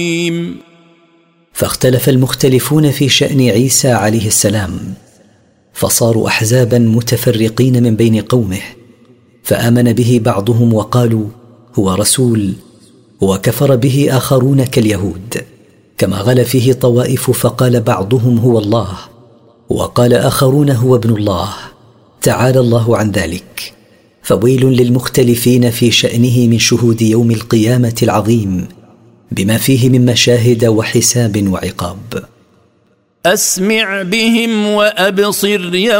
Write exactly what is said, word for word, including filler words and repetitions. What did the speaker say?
فاختلف المختلفون في شأن عيسى عليه السلام، فصاروا أحزابا متفرقين من بين قومه، فآمن به بعضهم وقالوا هو رسول، وكفر به آخرون كاليهود، كما غلا فيه طوائف فقال بعضهم هو الله، وقال آخرون هو ابن الله، تعالى الله عن ذلك. فويل للمختلفين في شأنه من شهود يوم القيامة العظيم بما فيه من مشاهد وحساب وعقاب. أسمع بهم وأبصر